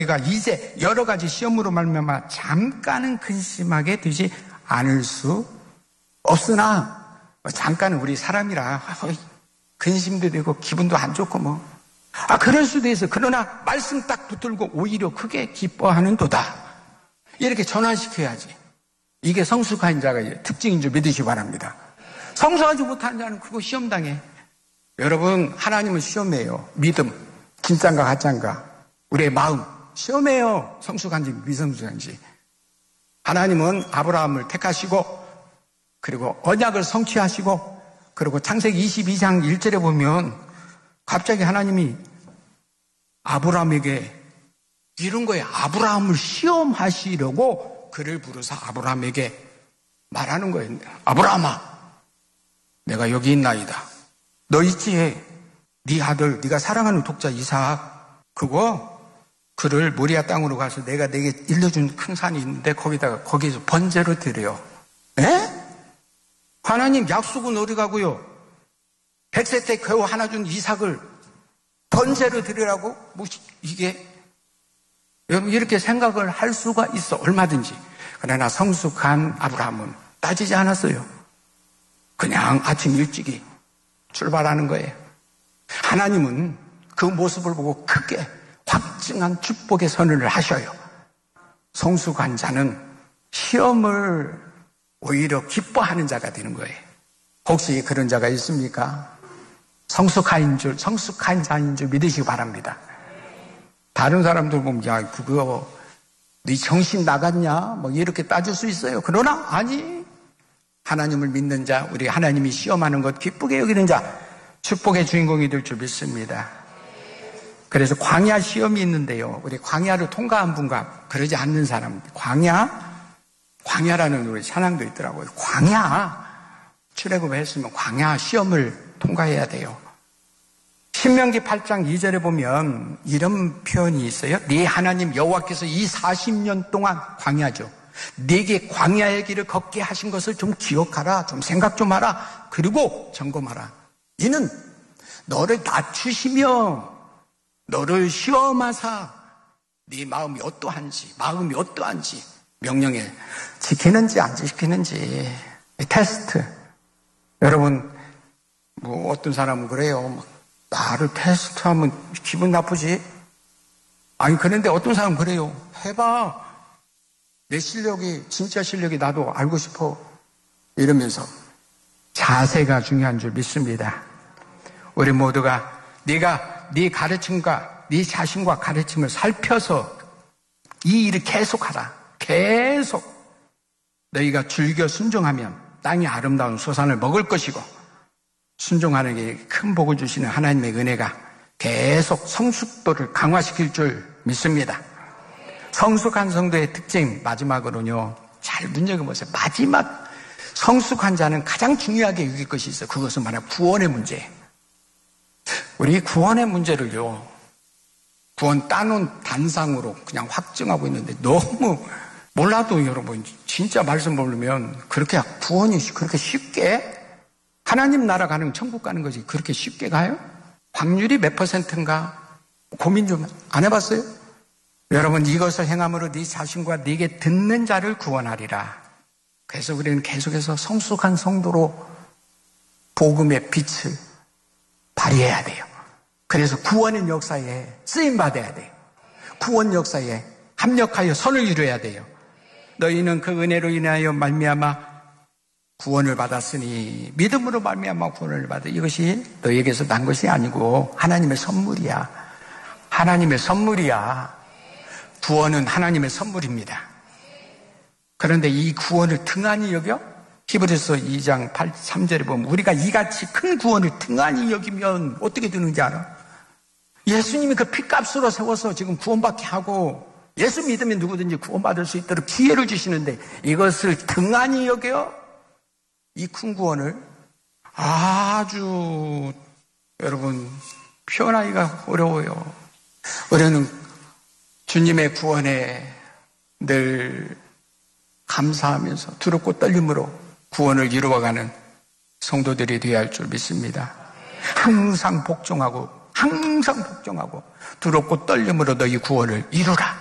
그러니까 이제 여러 가지 시험으로 말미암아 잠깐은 근심하게 되지 않을 수 없으나 잠깐은 우리 사람이라 근심도 되고 기분도 안 좋고 그럴 수도 있어. 그러나 말씀 딱 붙들고 오히려 크게 기뻐하는도다. 이렇게 전환시켜야지. 이게 성숙한 자가 특징인 줄 믿으시기 바랍니다. 성숙하지 못한 자는 그거 시험당해. 여러분, 하나님은 시험해요. 믿음, 진짠가 가짠가, 우리의 마음 시험해요. 성숙한지 미성숙한지. 하나님은 아브라함을 택하시고 그리고 언약을 성취하시고 그리고 창세기 22장 1절에 보면 갑자기 하나님이 아브라함에게 이런 거예요. 아브라함을 시험하시려고 그를 부르사 아브라함에게 말하는 거예요. 아브라함아, 내가 여기 있나이다. 너 있지? 네 아들, 네가 사랑하는 독자 이삭, 그를 모리아 땅으로 가서 내가 내게 일러준 큰 산이 있는데 거기서 번제로 드려. 에? 하나님 약속은 어디 가고요? 100세 때 겨우 하나 준 이삭을 번제로 드리라고? 이게 여러분 이렇게 생각을 할 수가 있어. 얼마든지. 그러나 성숙한 아브라함은 따지지 않았어요. 그냥 아침 일찍이 출발하는 거예요. 하나님은 그 모습을 보고 크게 확증한 축복의 선언을 하셔요. 성숙한 자는 시험을 오히려 기뻐하는 자가 되는 거예요. 혹시 그런 자가 있습니까? 성숙한 자인 줄 믿으시기 바랍니다. 다른 사람들 보면 야 그거 네 정신 나갔냐? 이렇게 따질 수 있어요. 그러나 아니, 하나님을 믿는 자, 우리 하나님이 시험하는 것 기쁘게 여기는 자, 축복의 주인공이 될 줄 믿습니다. 그래서 광야 시험이 있는데요. 우리 광야를 통과한 분과 그러지 않는 사람, 광야라는 우리 찬양도 있더라고요. 광야, 출애굽을 했으면 광야 시험을 통과해야 돼요. 신명기 8장 2절에 보면 이런 표현이 있어요. 네 하나님 여호와께서 이 40년 동안 광야죠. 네게 광야의 길을 걷게 하신 것을 좀 기억하라. 좀 생각 좀 하라. 그리고 점검하라. 이는 너를 낮추시며 너를 시험하사 네 마음이 어떠한지 명령에 지키는지 안 지키는지 테스트. 여러분 어떤 사람은 그래요. 나를 테스트하면 기분 나쁘지? 아니 그런데 어떤 사람은 그래요. 해봐. 내 실력이 진짜 실력이 나도 알고 싶어. 이러면서 자세가 중요한 줄 믿습니다. 우리 모두가 네가 네 가르침과 네 자신과 가르침을 살펴서 이 일을 계속하라. 계속 너희가 즐겨 순종하면 땅이 아름다운 소산을 먹을 것이고 순종하는 게 큰 복을 주시는 하나님의 은혜가 계속 성숙도를 강화시킬 줄 믿습니다. 성숙한 성도의 특징 마지막으로는요. 잘 눈여겨보세요. 마지막 성숙한 자는 가장 중요하게 여길 것이 있어요. 그것은 바로 구원의 문제. 우리 구원의 문제를요. 구원 따놓은 단상으로 그냥 확증하고 있는데 너무 몰라도 여러분 진짜 말씀 모르면 그렇게 구원이 그렇게 쉽게 하나님 나라 가는 천국 가는 것이 그렇게 쉽게 가요? 확률이 몇 %인가 고민 좀 안 해봤어요? 여러분 이것을 행함으로 네 자신과 네게 듣는 자를 구원하리라. 그래서 우리는 계속해서 성숙한 성도로 복음의 빛을 발휘해야 돼요. 그래서 구원의 역사에 쓰임받아야 돼요. 구원 역사에 합력하여 선을 이루어야 돼요. 너희는 그 은혜로 인하여 말미암아 구원을 받았으니 믿음으로 말미암아 구원을 받아. 이것이 너희에게서 난 것이 아니고 하나님의 선물이야. 하나님의 선물이야. 구원은 하나님의 선물입니다. 그런데 이 구원을 등한히 여겨? 히브리서 2장 3절에 보면 우리가 이같이 큰 구원을 등한히 여기면 어떻게 되는지 알아? 예수님이 그 핏값으로 세워서 지금 구원받게 하고 예수 믿으면 누구든지 구원받을 수 있도록 기회를 주시는데 이것을 등한히 여겨? 이 큰 구원을 아주 여러분 표현하기가 어려워요. 우리는 주님의 구원에 늘 감사하면서 두렵고 떨림으로 구원을 이루어가는 성도들이 되어야 할 줄 믿습니다. 항상 복종하고 항상 복종하고 두렵고 떨림으로 너희 구원을 이루라.